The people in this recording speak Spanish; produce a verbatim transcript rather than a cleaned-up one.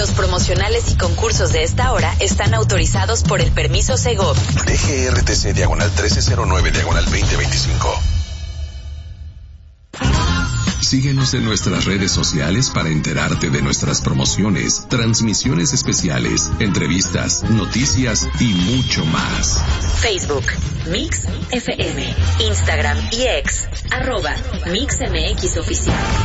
Los promocionales y concursos de esta hora están autorizados por el permiso Segov. D G R T C diagonal trece cero nueve diagonal veinte veinticinco. Síguenos en nuestras redes sociales para enterarte de nuestras promociones, transmisiones especiales, entrevistas, noticias y mucho más. Facebook, Mix F M, Instagram y X, arroba Mix M X Oficial.